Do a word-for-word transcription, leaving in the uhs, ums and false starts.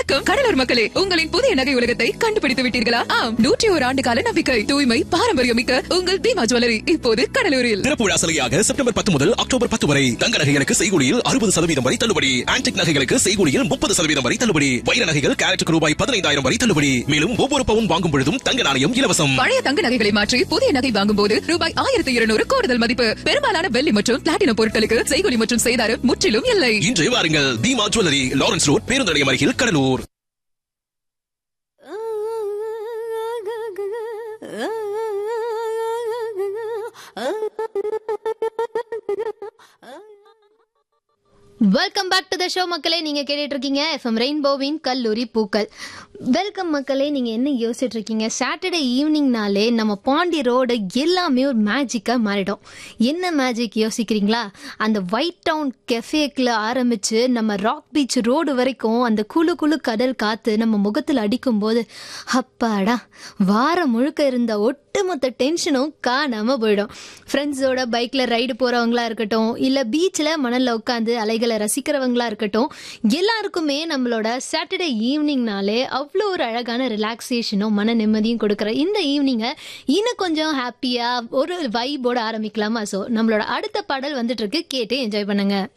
வணக்கம் கடலூர் மக்களே, உங்களின் புதிய நகை உலகத்தை கண்டுபிடித்து விட்டீர்களா? ஆம், நூற்றி ஒரு ஆண்டு கால நம்பிக்கை, தூய்மை, பாரம்பரியம் மிக்க உங்கள் பீமா ஜுவல்லரி இப்போது கடலூரில். திறப்பு விழா சலுகையாக செப்டம்பர் பத்து முதல் அக்டோபர் பத்து வரை தங்க நகைகளுக்கு செய்கூலியில் அறுபது சதவீதம் வரை தள்ளுபடி. ஆன்டிக் நகைகளுக்கு செய்கூலியில் முப்பது சதவீதம் வரை தள்ளுபடி. வைர நகைகள் கேரட்டுக்கு ரூபாய் பதினைந்தாயிரம் வரை தள்ளுபடி. மேலும் ஒவ்வொரு பவுன் வாங்கும் பொழுதும் தங்க நாணயம் இலவசம். பழைய தங்க நகைகளை மாற்றி புதிய நகை வாங்கும் போது ரூபாய் ஆயிரத்தி இருநூறு கூடுதல் மதிப்பு. பெரும்பாலான வெள்ளி மற்றும் பிளாட்டினம் பொருட்களுக்கு செய்கூலி மற்றும் செய்தாரம் முற்றிலும் இல்லை. இன்றே வாருங்கள், பீமா ஜுவல்லரி, லாரன்ஸ் ரோட், பேருந்து நிலையம் அருகில், Cuddalore. Welcome back to the show மக்களே. நீங்க கேட்டுட்டு இருக்கீங்க எஃப்எம் ரெயின்போவின் கல்லூரி பூக்கள். வெல்கம் மக்களே. நீங்க என்ன யோசிச்சுட்டு இருக்கீங்க? சாட்டர்டே ஈவினிங்னாலே நம்ம பாண்டி ரோடு எல்லாமே ஒரு மேஜிக்கா மாறிடும். என்ன மேஜிக் யோசிக்கிறீங்களா? அந்த ஒயிட் டவுன் கெஃபேக்குள்ள ஆரம்பிச்சு நம்ம ராக் பீச் ரோடு வரைக்கும் அந்த குழு குழு கடல் காத்து நம்ம முகத்தில் அடிக்கும் போது அப்பாடா, வாரம் முழுக்க இருந்த ஒட்டுமொத்த டென்ஷனும் காணாம போயிடும். ஃப்ரெண்ட்ஸோட பைக்ல ரைடு போறவங்களா இருக்கட்டும், இல்ல பீச்ல மணல்ல உட்காந்து அலைகளை ரசிக்கிறவங்களா இருக்கட்டும், எல்லாருக்குமே நம்மளோட சாட்டர்டே ஈவினிங்னாலே அவ்வளோ ஒரு அழகான ரிலாக்ஸேஷனும் மன நிம்மதியும் கொடுக்குற இந்த ஈவினிங்கை இன்னும் கொஞ்சம் ஹாப்பியா ஒரு வைபோட ஆரம்பிக்கலாமா? ஸோ நம்மளோட அடுத்த பாடல் வந்துட்டு இருக்கு, கேட்டு என்ஜாய் பண்ணுங்க.